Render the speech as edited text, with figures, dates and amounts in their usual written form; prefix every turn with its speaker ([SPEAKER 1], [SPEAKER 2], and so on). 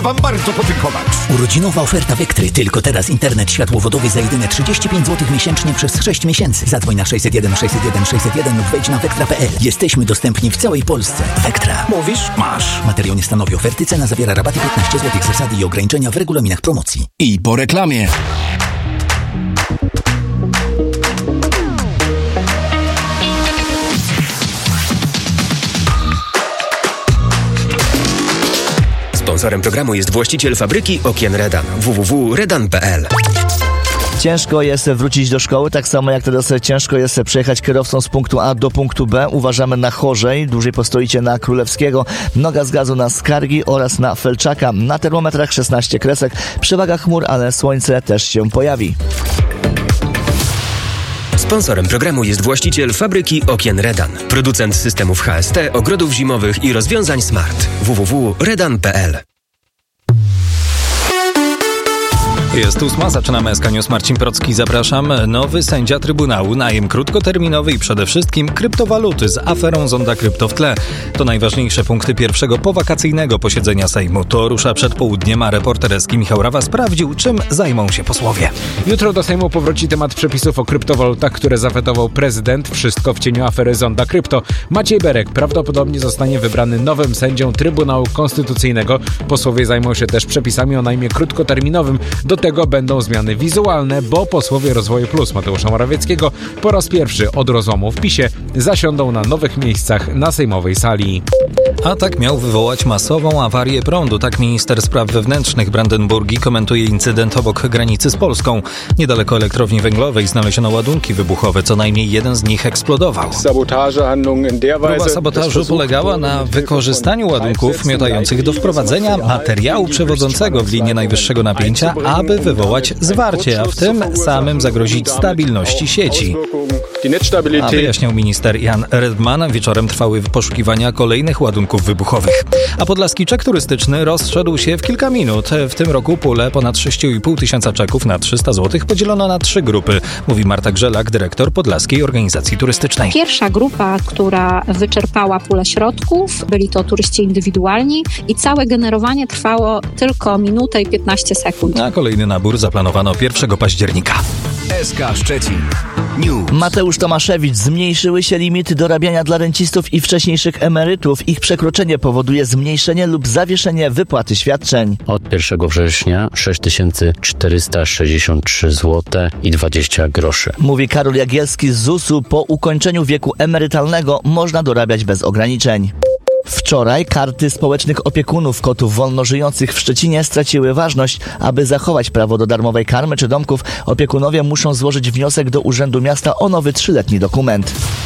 [SPEAKER 1] wam bardzo podziękować.
[SPEAKER 2] Urodzinowa oferta Vectry. Tylko teraz internet światłowodowy za jedyne 35 zł miesięcznie przez 6 miesięcy. Zadzwoń na 601 601 601 lub wejdź na vectra.pl. Jesteśmy dostępni w całej Polsce. Vectra.
[SPEAKER 1] Mówisz? Masz.
[SPEAKER 2] Materiał nie stanowi oferty. Cena zawiera rabaty 15 zł. Zasady i ograniczenia w regulaminach promocji.
[SPEAKER 3] I po reklamie.
[SPEAKER 4] Sponsorem programu jest właściciel fabryki okien Redan. www.redan.pl.
[SPEAKER 5] Ciężko jest wrócić do szkoły, tak samo jak teraz ciężko jest przejechać kierowcą z punktu A do punktu B. Uważamy na Chorzej, dłużej postoicie na Królewskiego, Noga z gazu na Skargi oraz na Felczaka. Na termometrach 16 kresek, przewaga chmur, ale słońce też się pojawi.
[SPEAKER 4] Sponsorem programu jest właściciel fabryki okien Redan. Producent systemów HST, ogrodów zimowych i rozwiązań smart. www.redan.pl.
[SPEAKER 6] Jest 8, zaczynamy SK News. Marcin Procki, zapraszam. Nowy sędzia Trybunału, najem krótkoterminowy i przede wszystkim kryptowaluty z aferą Zonda Krypto w tle. To najważniejsze punkty pierwszego powakacyjnego posiedzenia Sejmu. To rusza przed południem, a reporter SK Michał Rawa sprawdził, czym zajmą się posłowie.
[SPEAKER 7] Jutro do Sejmu powróci temat przepisów o kryptowalutach, które zawetował prezydent. Wszystko w cieniu afery Zonda Krypto. Maciej Berek prawdopodobnie zostanie wybrany nowym sędzią Trybunału Konstytucyjnego. Posłowie zajmą się też przepisami o najmie krótkoterminowym. Do tego będą zmiany wizualne, bo posłowie Rozwoju Plus Mateusza Morawieckiego po raz pierwszy od rozłamu w PiS-ie zasiądą na nowych miejscach na sejmowej sali.
[SPEAKER 6] Atak miał wywołać masową awarię prądu. Tak minister spraw wewnętrznych Brandenburgii komentuje incydent obok granicy z Polską. Niedaleko elektrowni węglowej znaleziono ładunki wybuchowe. Co najmniej jeden z nich eksplodował. Próba sabotażu polegała na wykorzystaniu ładunków miotających do wprowadzenia materiału przewodzącego w linię najwyższego napięcia, aby wywołać zwarcie, a w tym samym zagrozić stabilności sieci. A wyjaśniał minister Jan Redman, wieczorem trwały poszukiwania kolejnych ładunków wybuchowych. A podlaski czek turystyczny rozszedł się w kilka minut. W tym roku pulę ponad 6,5 tysiąca czeków na 300 zł podzielono na 3 grupy, mówi Marta Grzelak, dyrektor Podlaskiej Organizacji Turystycznej.
[SPEAKER 8] Pierwsza grupa, która wyczerpała pulę środków, byli to turyści indywidualni i całe generowanie trwało tylko minutę i 15 sekund.
[SPEAKER 6] A kolejny nabór zaplanowano 1 października.
[SPEAKER 3] SK Szczecin News.
[SPEAKER 5] Mateusz Tomaszewicz. Zmniejszyły się limity dorabiania dla rencistów i wcześniejszych emerytów. Ich przekroczenie powoduje zmniejszenie lub zawieszenie wypłaty świadczeń.
[SPEAKER 9] Od 1 września 6463 zł i 20 groszy.
[SPEAKER 5] Mówi Karol Jagielski z ZUS-u. Po ukończeniu wieku emerytalnego można dorabiać bez ograniczeń. Wczoraj karty społecznych opiekunów kotów wolnożyjących w Szczecinie straciły ważność. Aby zachować prawo do darmowej karmy czy domków, opiekunowie muszą złożyć wniosek do Urzędu Miasta o nowy 3-letni dokument.